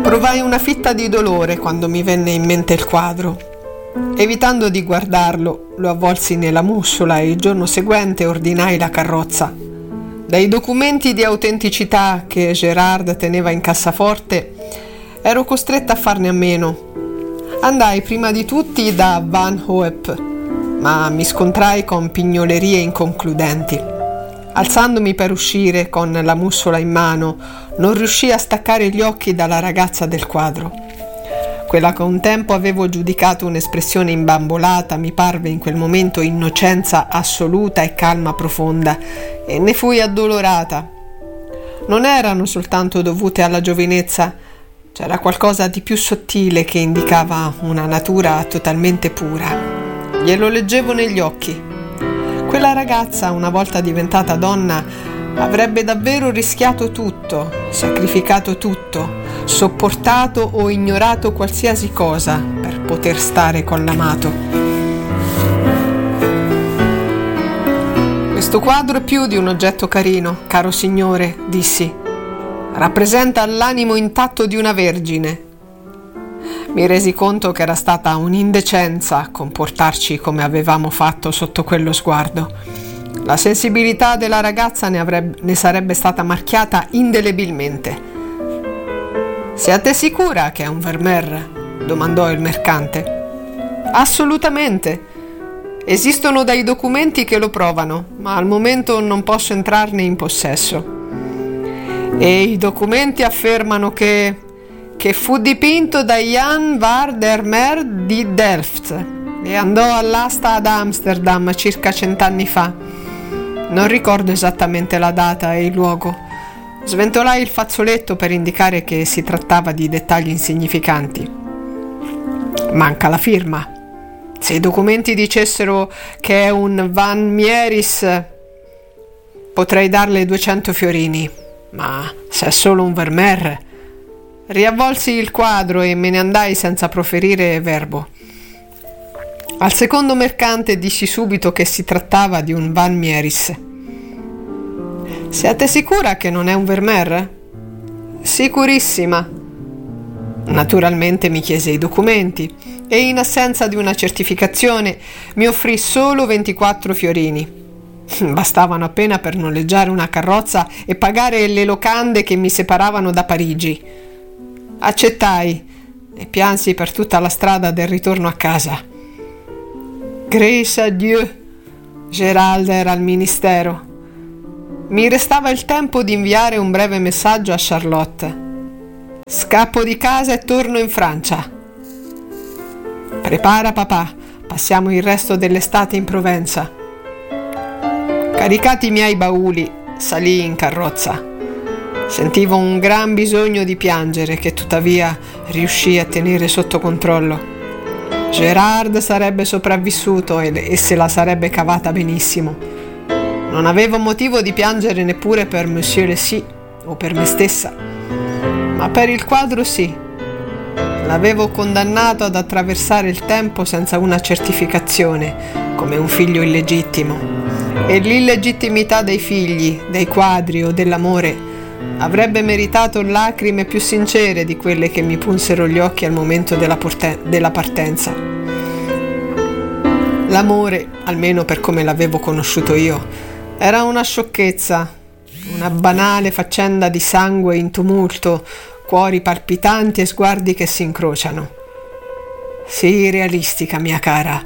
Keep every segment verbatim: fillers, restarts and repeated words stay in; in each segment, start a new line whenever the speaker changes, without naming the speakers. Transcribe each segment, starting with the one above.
Provai una fitta di dolore quando mi venne in mente il quadro. Evitando di guardarlo, lo avvolsi nella mussola e il giorno seguente ordinai la carrozza. Dai documenti di autenticità che Gérard teneva in cassaforte, ero costretta a farne a meno. Andai prima di tutti da Van Hoep, ma mi scontrai con pignolerie inconcludenti. Alzandomi per uscire con la mussola in mano, non riuscii a staccare gli occhi dalla ragazza del quadro. Quella che un tempo avevo giudicato un'espressione imbambolata mi parve in quel momento innocenza assoluta e calma profonda, e ne fui addolorata. Non erano soltanto dovute alla giovinezza, c'era qualcosa di più sottile che indicava una natura totalmente pura. Glielo leggevo negli occhi. Quella ragazza, una volta diventata donna, avrebbe davvero rischiato tutto, sacrificato tutto, sopportato o ignorato qualsiasi cosa per poter stare con l'amato. Questo quadro è più di un oggetto carino, caro signore, dissi. Rappresenta l'animo intatto di una vergine. Mi resi conto che era stata un'indecenza comportarci come avevamo fatto sotto quello sguardo. La sensibilità della ragazza ne, avrebbe, ne sarebbe stata marchiata indelebilmente. «Siete sicura che è un Vermeer?» domandò il mercante. «Assolutamente. Esistono dei documenti che lo provano, ma al momento non posso entrarne in possesso. E i documenti affermano che... che fu dipinto da Jan van der Meer di Delft e andò all'asta ad Amsterdam circa cent'anni fa. Non ricordo esattamente la data e il luogo. Sventolai il fazzoletto per indicare che si trattava di dettagli insignificanti. Manca la firma. Se i documenti dicessero che è un Van Mieris, potrei darle duecento fiorini, ma se è solo un Vermeer... Riavvolsi il quadro e me ne andai senza proferire verbo. Al secondo mercante dissi subito che si trattava di un Van Mieris. «Siete sicura che non è un Vermeer?» «Sicurissima». Naturalmente mi chiese i documenti e in assenza di una certificazione mi offrì solo ventiquattro fiorini. Bastavano appena per noleggiare una carrozza e pagare le locande che mi separavano da Parigi. Accettai e piansi per tutta la strada del ritorno a casa. Grâce à Dieu, Gérald era al ministero. Mi restava il tempo di inviare un breve messaggio a Charlotte. Scappo di casa e torno in Francia. Prepara papà, passiamo il resto dell'estate in Provenza. Caricati i miei bauli, salii in carrozza. Sentivo un gran bisogno di piangere che tuttavia riuscii a tenere sotto controllo. Gérard sarebbe sopravvissuto e, e se la sarebbe cavata benissimo. Non avevo motivo di piangere neppure per Monsieur le Sy o per me stessa, ma per il quadro sì. L'avevo condannato ad attraversare il tempo senza una certificazione, come un figlio illegittimo, e l'illegittimità dei figli, dei quadri o dell'amore avrebbe meritato lacrime più sincere di quelle che mi punsero gli occhi al momento della, porte- della partenza. L'amore, almeno per come l'avevo conosciuto io, era una sciocchezza, una banale faccenda di sangue in tumulto, cuori palpitanti e sguardi che si incrociano. Sii realistica, mia cara.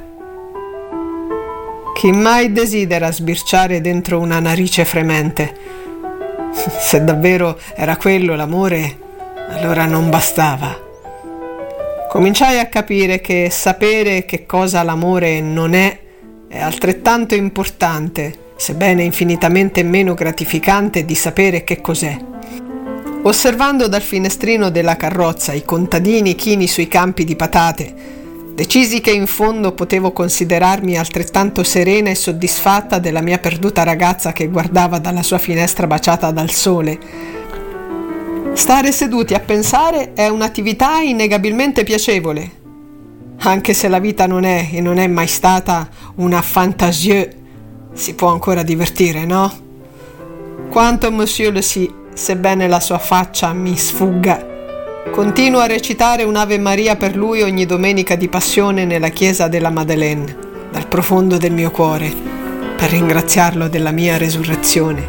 Chi mai desidera sbirciare dentro una narice fremente? Se davvero era quello l'amore, allora non bastava. Cominciai a capire che sapere che cosa l'amore non è è altrettanto importante, sebbene infinitamente meno gratificante, di sapere che cos'è. Osservando dal finestrino della carrozza i contadini chini sui campi di patate, decisi che in fondo potevo considerarmi altrettanto serena e soddisfatta della mia perduta ragazza che guardava dalla sua finestra baciata dal sole. Stare seduti a pensare è un'attività innegabilmente piacevole, anche se la vita non è e non è mai stata una fantasie. Si può ancora divertire, no? Quanto Monsieur le Sy, sebbene la sua faccia mi sfugga, Continuo a recitare un'Ave Maria per lui ogni domenica di passione nella chiesa della Madeleine, dal profondo del mio cuore, per ringraziarlo della mia resurrezione.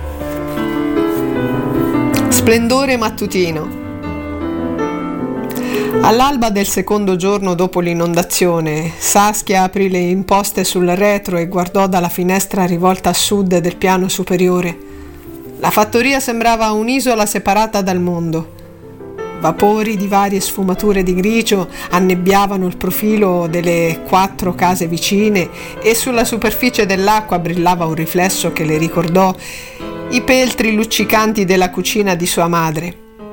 Splendore mattutino. All'alba del secondo giorno dopo l'inondazione, Saskia aprì le imposte sul retro e guardò dalla finestra rivolta a sud del piano superiore. La fattoria sembrava un'isola separata dal mondo. Vapori di varie sfumature di grigio annebbiavano il profilo delle quattro case vicine e sulla superficie dell'acqua brillava un riflesso che le ricordò i peltri luccicanti della cucina di sua madre.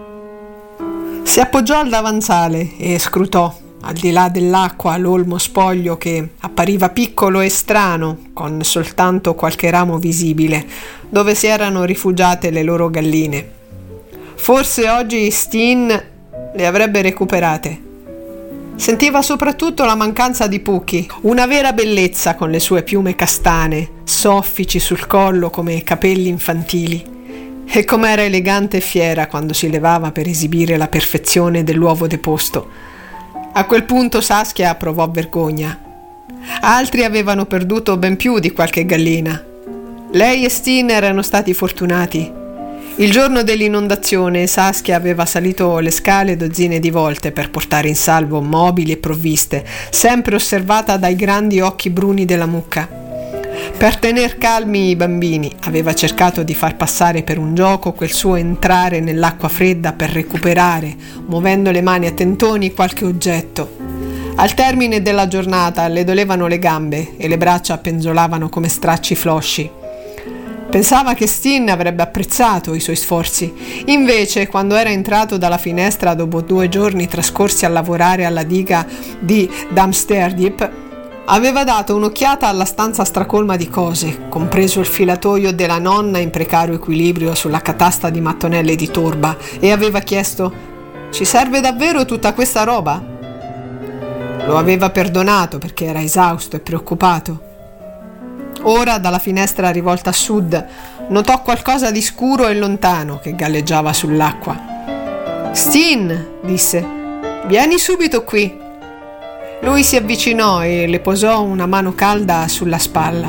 Si appoggiò al davanzale e scrutò, al di là dell'acqua, l'olmo spoglio che appariva piccolo e strano, con soltanto qualche ramo visibile, dove si erano rifugiate le loro galline. Forse oggi Steen le avrebbe recuperate. Sentiva soprattutto la mancanza di Pucchi, una vera bellezza con le sue piume castane, soffici sul collo come capelli infantili. E com'era elegante e fiera quando si levava per esibire la perfezione dell'uovo deposto. A quel punto Saskia provò vergogna. Altri avevano perduto ben più di qualche gallina. Lei e Steen erano stati fortunati. Il giorno dell'inondazione Saskia aveva salito le scale dozzine di volte per portare in salvo mobili e provviste, sempre osservata dai grandi occhi bruni della mucca. Per tener calmi i bambini aveva cercato di far passare per un gioco quel suo entrare nell'acqua fredda per recuperare, muovendo le mani a tentoni, qualche oggetto. Al termine della giornata le dolevano le gambe e le braccia penzolavano come stracci flosci. Pensava che Steen avrebbe apprezzato i suoi sforzi. Invece, quando era entrato dalla finestra dopo due giorni trascorsi a lavorare alla diga di Damsterdiep, aveva dato un'occhiata alla stanza stracolma di cose, compreso il filatoio della nonna in precario equilibrio sulla catasta di mattonelle di torba, e aveva chiesto: «Ci serve davvero tutta questa roba?» Lo aveva perdonato perché era esausto e preoccupato. Ora, dalla finestra rivolta a sud, notò qualcosa di scuro e lontano che galleggiava sull'acqua. «Steen», disse, «vieni subito qui». Lui si avvicinò e le posò una mano calda sulla spalla.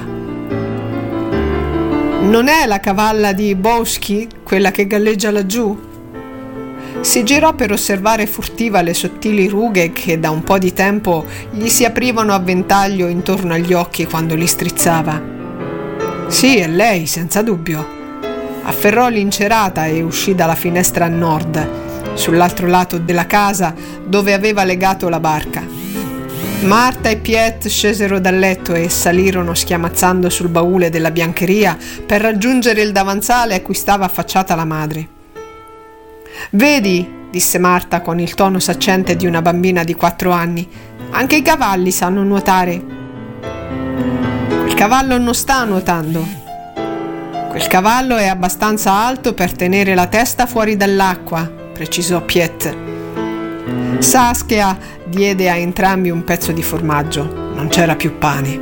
«Non è la cavalla di Bowski, quella che galleggia laggiù?» Si girò per osservare furtiva le sottili rughe che da un po' di tempo gli si aprivano a ventaglio intorno agli occhi quando li strizzava. «Sì, è lei, senza dubbio». Afferrò l'incerata e uscì dalla finestra a nord, sull'altro lato della casa dove aveva legato la barca. Marta e Piet scesero dal letto e salirono schiamazzando sul baule della biancheria per raggiungere il davanzale a cui stava affacciata la madre. «Vedi», disse Marta con il tono saccente di una bambina di quattro anni, «anche i cavalli sanno nuotare». «Quel cavallo non sta nuotando». «Quel cavallo è abbastanza alto per tenere la testa fuori dall'acqua», precisò Piet. Saskia diede a entrambi un pezzo di formaggio. Non c'era più pane.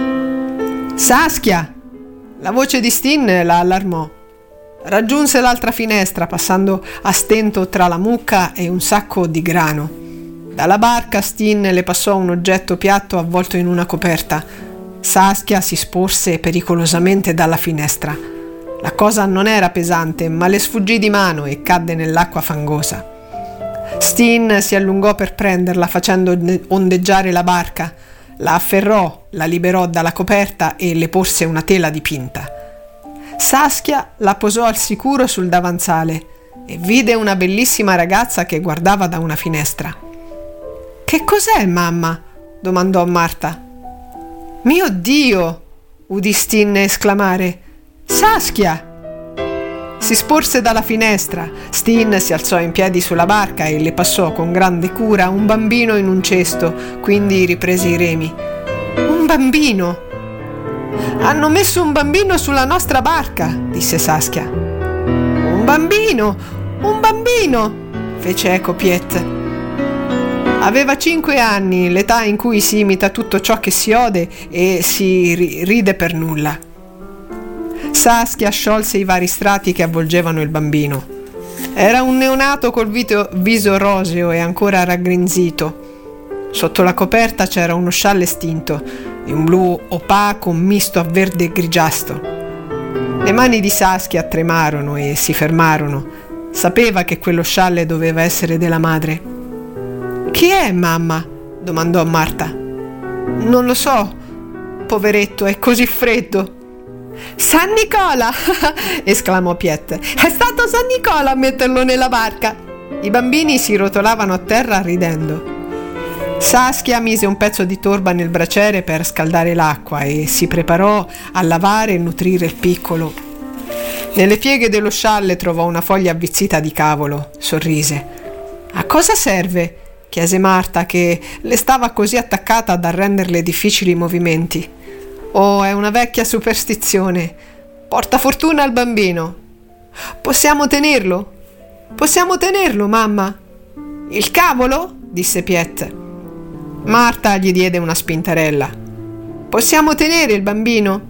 «Saskia!» La voce di Steen la allarmò. Raggiunse l'altra finestra passando a stento tra la mucca e un sacco di grano. Dalla barca Steen le passò un oggetto piatto avvolto in una coperta. Saskia si sporse pericolosamente dalla finestra. La cosa non era pesante, ma le sfuggì di mano e cadde nell'acqua fangosa. Steen si allungò per prenderla facendo ondeggiare la barca. La afferrò, la liberò dalla coperta e le porse una tela dipinta. Saskia la posò al sicuro sul davanzale e vide una bellissima ragazza che guardava da una finestra. «Che cos'è, mamma?» domandò Marta. «Mio Dio!» udì Steen esclamare. «Saskia!» Si sporse dalla finestra. Steen si alzò in piedi sulla barca e le passò con grande cura un bambino in un cesto, quindi riprese i remi. «Un bambino!» «Hanno messo un bambino sulla nostra barca», disse Saskia. «Un bambino! Un bambino!» fece eco Piet. Aveva cinque anni, l'età in cui si imita tutto ciò che si ode e si ri- ride per nulla. Saskia sciolse i vari strati che avvolgevano il bambino. Era un neonato col vito, viso roseo e ancora raggrinzito. Sotto la coperta c'era uno scialle stinto, di un blu opaco misto a verde e grigiastro. Le mani di Saskia tremarono e si fermarono. Sapeva che quello scialle doveva essere della madre. «Chi è, mamma?» domandò Marta. «Non lo so, poveretto, è così freddo». «San Nicola!» esclamò Piet. «È stato San Nicola a metterlo nella barca!» I bambini si rotolavano a terra ridendo. Saskia mise un pezzo di torba nel braciere per scaldare l'acqua e si preparò a lavare e nutrire il piccolo. Nelle pieghe dello scialle trovò una foglia avvizzita di cavolo. Sorrise. «A cosa serve?» chiese Marta, che le stava così attaccata da renderle difficili i movimenti. «Oh, è una vecchia superstizione. Porta fortuna al bambino». «Possiamo tenerlo? Possiamo tenerlo, mamma?» «Il cavolo?» disse Piet. Marta gli diede una spintarella. «Possiamo tenere il bambino?»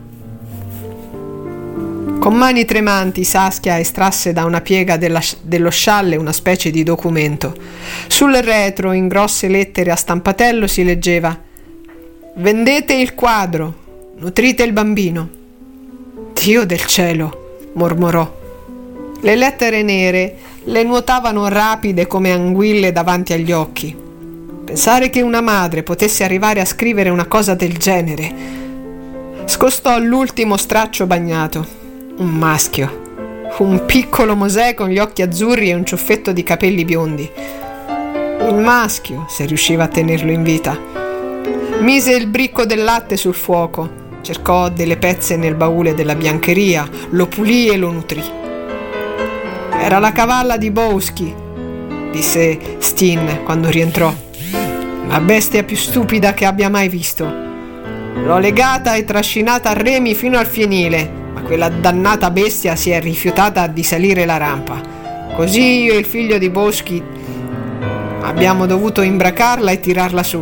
Con mani tremanti Saskia estrasse da una piega della, dello scialle una specie di documento. Sul retro, in grosse lettere a stampatello, si leggeva: «Vendete il quadro, nutrite il bambino». «Dio del cielo!» mormorò. Le lettere nere le nuotavano rapide come anguille davanti agli occhi. Pensare che una madre potesse arrivare a scrivere una cosa del genere. Scostò l'ultimo straccio bagnato. Un maschio, un piccolo Mosè con gli occhi azzurri e un ciuffetto di capelli biondi. Un maschio, se riusciva a tenerlo in vita. Mise il bricco del latte sul fuoco, cercò delle pezze nel baule della biancheria, lo pulì e lo nutrì. «Era la cavalla di Bowski», disse Stin quando rientrò. «La bestia più stupida che abbia mai visto. L'ho legata e trascinata a remi fino al fienile, ma quella dannata bestia si è rifiutata di salire la rampa. Così io e il figlio di Boschi abbiamo dovuto imbracarla e tirarla su.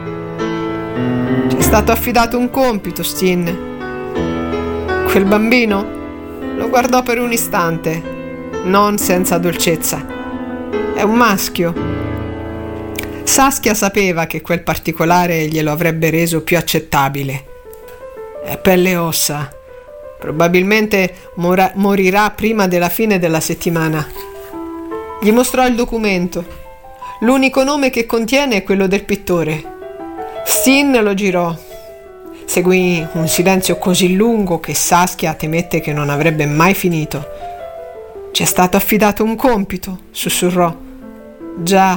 Ci è stato affidato un compito, Stin». Quel bambino lo guardò per un istante, non senza dolcezza. «È un maschio». Saskia sapeva che quel particolare glielo avrebbe reso più accettabile. «È pelle e ossa. Probabilmente mora- morirà prima della fine della settimana». Gli mostrò il documento. L'unico nome che contiene è quello del pittore. Stin lo girò. Seguì un silenzio così lungo che Saskia temette che non avrebbe mai finito. «Ci è stato affidato un compito», sussurrò. «Già,